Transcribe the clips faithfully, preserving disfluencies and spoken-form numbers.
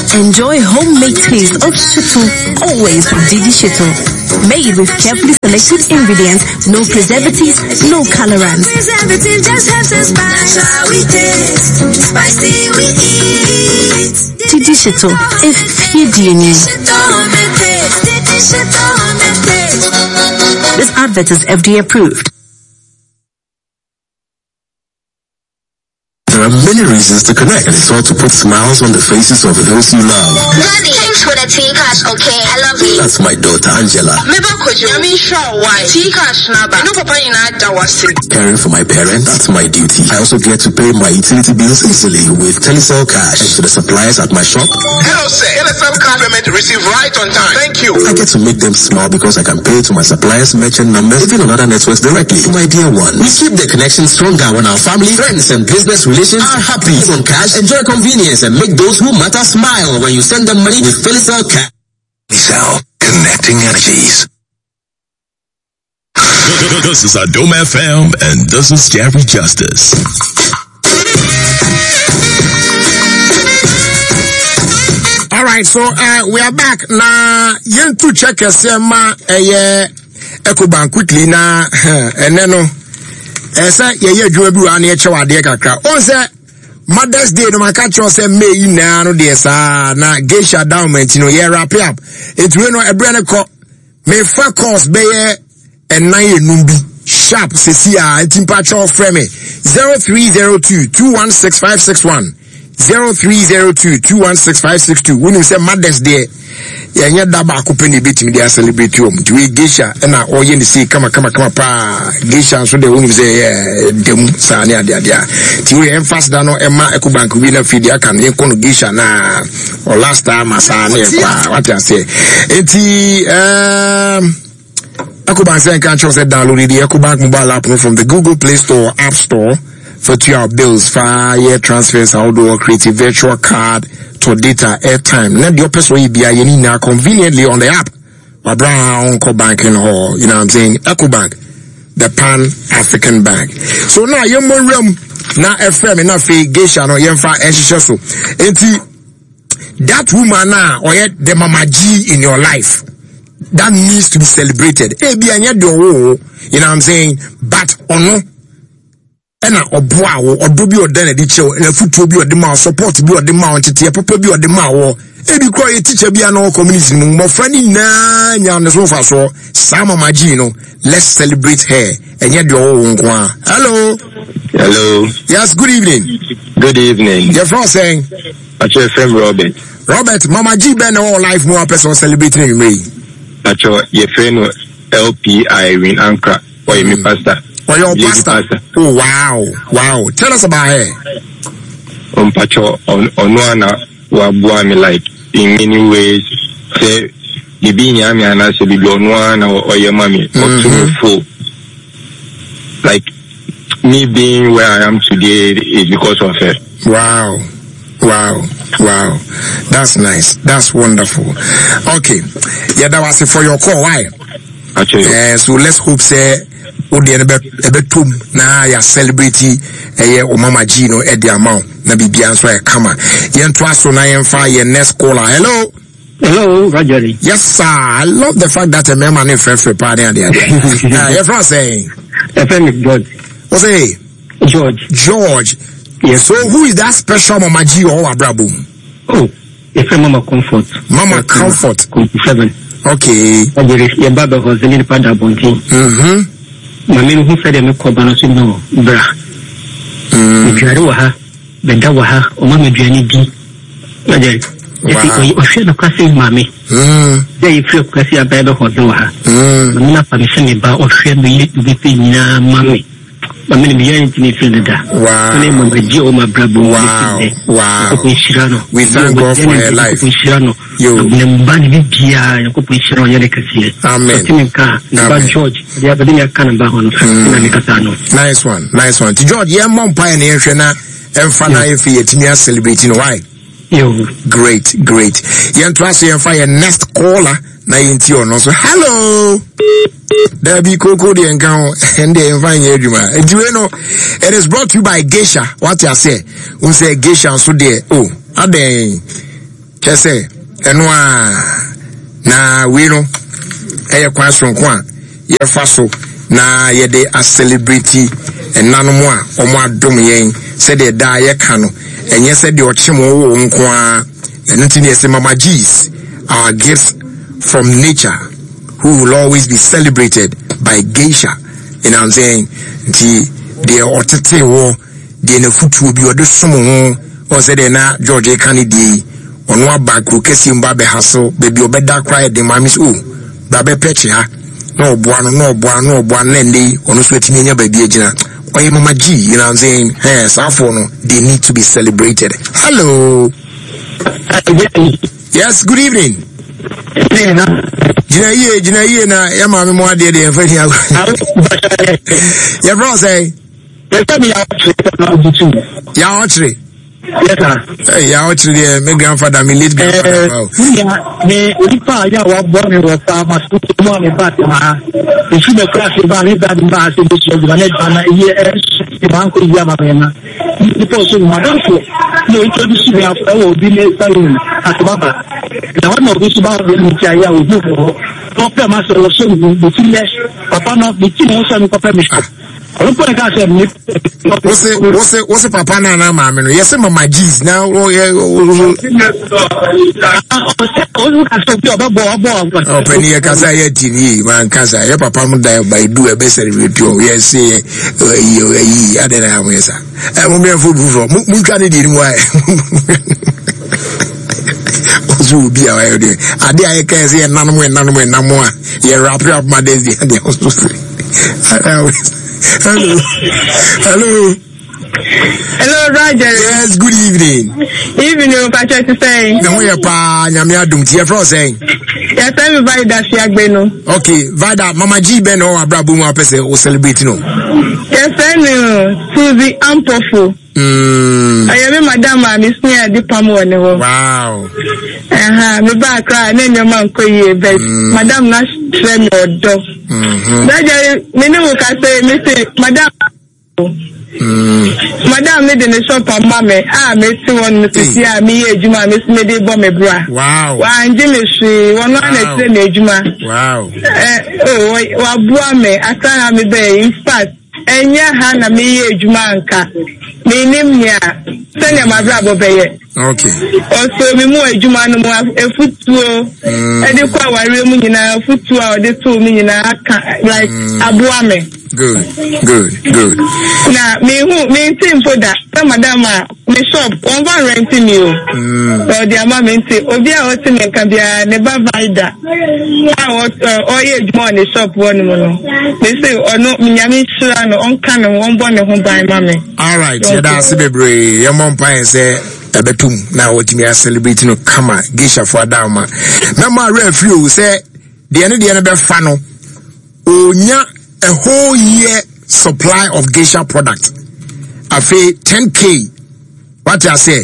Enjoy homemade taste of Shito, always from Didi Shito. Made with carefully selected ingredients, no preservatives, no colorants. Preservative just helps us spice. That's how we taste. Spicy we eat. Didi Shito, if you do. This advert is F D A approved. There are many reasons to connect, and it's all to put smiles on the faces of those you love. Daddy, thanks for the tea cash, okay? I love you. That's my daughter, Angela. Maybe could you? I mean, sure, why? Tea cash, naba. No, papa, you know, that was it. Caring for my parents, that's my duty. I also get to pay my utility bills easily with Telecel Cash. And to the suppliers at my shop. Hello, sir. Telecel Cash payment received right on time. Thank you. I get to make them smile because I can pay to my suppliers' merchant numbers, even on other networks directly. My dear one, we keep the connection stronger when our family, friends, and business relations are happy. On Cash, enjoy convenience and make those who matter smile when you send them money with Telecel Cash. Telecel, connecting energies. This is Adom F M, and this is Gary Justice. All right, so uh, we are back now. You to check a sema a Ecobank quickly now, and then no. Esa ye ye dwuma bi wa na ye chewa de kakra. On say Mother's Day no maka cho say May na no de sa na Geisha endowment no ye wrap up. It we no ebre ne ko me fa course be ye ennan enum bi sharp sesi a timpa cho frame me zero three zero two two one six five six one zero three zero two two one six five six two. When you say Mother's Day yeah, yeah, that back open the bit they are celebrating um to Geisha and now all you see come come come pa Geisha so they won't say yeah dem sani adia dia to we emphasize that no Emma Ecobank we na feed ya can you Geisha na or last time asani what I say enti um Ecobank say can choose download the Ecobank mobile app from the Google Play Store, App Store for to your bills, fire transfers, outdoor creative virtual card to data airtime. Let the person will be a conveniently on the app. Or brown banking hall, you know what I'm saying? Ecobank, the Pan African Bank. So now you more room now F M enough Geisha no yemfa enshisha so. Enti that woman now or yet the Mama G in your life that needs to be celebrated. Eh be anya do you know what I'm saying? But ono ena oboa wo odo bi odan edi chew na futuo bi odi ma support bi odi ma ontete papa bi odi ma wo e bi kro ye teacher bi na community mu mo frani na nya ne so fa so sama magi no let's celebrate her enye de wo nko a hello hello yes good evening good evening your friend saying actually friend Robert Robert Mama G be na all life more person celebrating you me actually your friend L P Irene Anka or mm. me pastor. Or your pastor. pastor. Oh wow, wow! Tell us about her. Um, Pacho on on one wa me like in many ways. Say the being yami and I say be on one or your mommy or two full. Like me being where I am today is because of her. Wow, wow, wow! That's nice. That's wonderful. Okay, yeah, that was it for your call. Why? Actually, yeah. So let's hope say. Odi ebe ebe tum na ya celebrate eh o Mama G no e di amount na bibia nso e kama yen to aso na yen fa ye next caller. Hello hello Rajari. Yes sir, I love the fact that a man man friend for party and there ah your friend saying your friend is George. What's it George George yes. So who is that special Mama G or Abrabo? Oh your friend Mama Comfort. Mama Comfort twenty-seven. Okay Rajari your baba was in the pada bonti mhm Mammy who said me cobana so no bra. Mm. Jaruha, Bendawaha, or Mamma Jenny D. If you feel the classic mammy, they feel classic a better hodoha. Mamma permission about or share the between mammy. Mammy behind me feel that. Wow. Name of the Joe, my brother. Wow. Wow. We thank God for her life. You Amen. George, the other can nice one, nice one. To George, yeah, mom pioneer and fana if you celebrating why? Great, great. You trust you fire next caller. ninety or no so hello there be Coco the encounter and they invite you and you know it is brought to you by Geisha. What you say we say Geisha so there oh are they Kese enwa na we no eye kwan sonko a ye fa so na ye de a celebrity enanu mo a omo adom yen se de da ye ka no enye se de ochimo wo nko a enti ne se Mama G's, our gifts from nature, who will always be celebrated by Geisha. You know what I'm saying? The the otete wo the na futu bi odo somo ho o se de na George Kennedy ono aba kro kesi mba be haso baby obeda cry de mami so ba be peche ha no oboa no no oboa no oboa na ndi ono so etimi nya ba bi agina oye Mama G, you know what I'm saying? Hey, safo no, they need to be celebrated. Hello. Yes, good evening. Jina ye, jina ye na ya mami mo ade de enfani ago. Ya bro say. Ya ochre. Yes, sir. Hey, ya ochre de my grandfather, my late grandfather. Yeah, me ulipa ya wa born wa pa masu mo me pa ma. Isu me class ba ni da ba se bi so ba ne ba na ye e ba ko ya ma na. Ipo so ma don so. No introduce me after o bi ne salon atbaba. Na wa no bi so ba ni cha ya o ju ko. No pe ma so so bi ti le. Papa no bi ti mo so ni papa mi so. What's it, what's it, what's it, Papa Nana, Mamma? Yes, Mama G's now. Oh, yeah, oh, Penny, Casa, T V, man, Casa, your Papa die by do a best review. Yes, say, you, I didn't have yes, I won't be a food for Mukani didn't why. Also, be aware. I did, I can say, none more, none more, no more. You wrap up my days, and they also say, hello. Hello. Hello, Roger. Yes, good evening. Evening, Patrick to say. No, you're pa, Yamia Dumtia for saying. Yes, I'm Vida Siagbeno. Okay, Vida, Mama G Ben or Abrabuma Pese or celebrating. Yes, I know. Susie Ampofu. Hmm. I am Madame, Miss Nia de Pamo. Wow. Uh-huh. Me back cry, name your man Koye, but Madame Nash Trem or dog. Roger, me know what I say, Mister Madame. Madam made in the shop on Mammy. Ah, made someone to see me, Juma, Miss Mede Bombe Bra. Wow. One Jimmy, she one on a Juma. Wow. Oh, what Buame, I can't have me there. In fact, and ya Hana me, Jumanka. Me name ya. Send ya my brother Baye. Okay. Also, me more Juman, a foot two, and the quite a room in a foot two or the two million like Abuame. Good, good, good. Now, me who me team for that. Some madam, me shop one van renting you. Or the amount say, Obia Otin can be a never vida. I want all your money shop one mono. They say, or no, Miami Shan on can one born home by mammy. All right, yeah, that's the brain. Your mom pie say, Abetum, now what you are celebrating, come on, Geisha for Dama. Mama Refuse say, the end of the end of the funnel. Oh, yeah. A whole year supply of Geisha product. I pay ten K. What I say?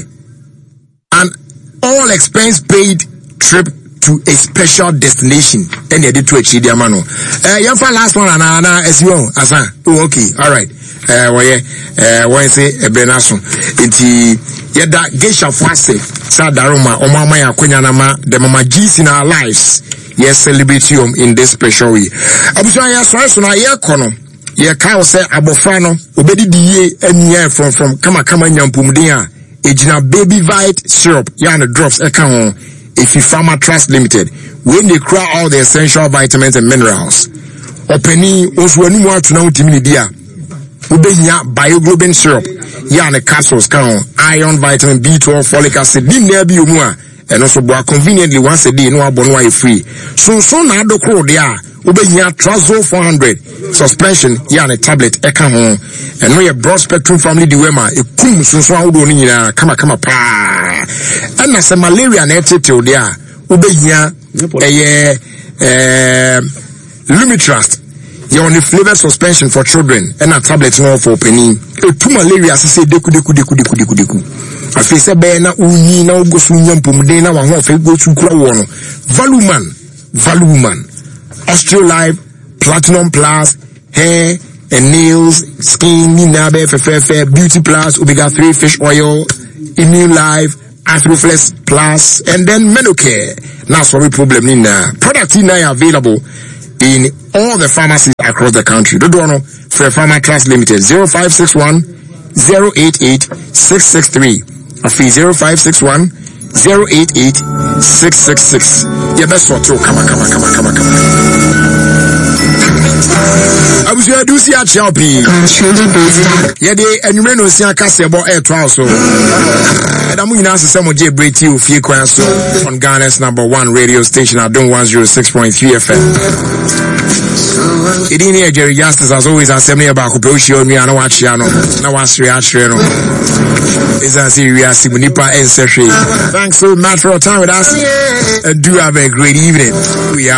An all expense paid trip to a special destination. And they did to achieve their mano. Uh, you for last one, and Anna, as you know, Asa. Oh, okay, all right. Uh, why, uh, why say a benason? It's yeah, that Geisha fast. Sadaroma, Omama, Yakunyanama, the Mama G's in our lives. Yes, celebratium in this special way. Abusha ya so so na ye kono. Ye ka say abofra no obedi die anya from from kama kama nyampumden a ejina baby vite syrup ya na drops e ka ho If you Pharma Trust Limited when they cry all the essential vitamins and minerals. Openi oso anu mu atuna utimi dia. Ubenya bioglobin syrup ya na capsules ka ho iron, vitamin B twelve, folic acid di na bi omu a and also conveniently once a day no abonwa free. So so na adokro there ubenya Trazo four hundred suspension ya na tablet eka ho and we a broad spectrum family diwema ekum so so awodo ni nyina kama kama pa and na se malaria na etete there ubenya eye eh Lumitrust you only flavor suspension for children and a tablet no for penny etu malaria se deku deku deku deku deku deku afi se be na unyi na ogosu nyampumden na wa ho afi go tu kura wo no Valuman Valuman Osteolife Platinum Plus hair and nails skin ni na be fe fe fe beauty plus omega three fish oil Immune Life Arthroflex Plus, and then Menocare. Now, sorry, problem in uh, product in are available in all the pharmacies across the country. The donor for Pharma Trust Limited zero five six one zero eight eight six six three. A fee zero five six one zero eight eight six six six. Yeah, that's what you come on, come on, come on, come on, come on. I was here to see a choppy. Yeah, they and you may know see a castle about air trial. So, and I'm going to answer some of J. Brady of Fear Council on Ghana's number one radio station at Don one oh six point three F M. It in here, Jerry Justice, as always, I say me about Kuproshi me and watch Yano. Now, what's reaction? Is I see we are Simunipa and Session. Thanks so much for your time with us. And do have a great evening. We are.